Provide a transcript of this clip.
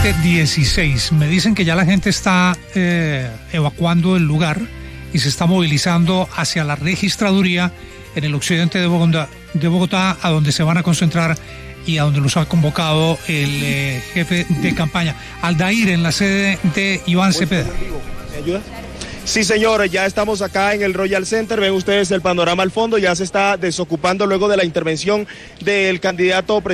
7:16. Me dicen que ya la gente está evacuando el lugar y se está movilizando hacia la registraduría en el occidente de Bogotá, a donde se van a concentrar y a donde los ha convocado el jefe de campaña. Aldair, en la sede de Iván Cepeda. ¿Me ayuda? Sí, señor, ya estamos acá en el Royal Center. Ven ustedes el panorama al fondo, ya se está desocupando luego de la intervención del candidato presidencial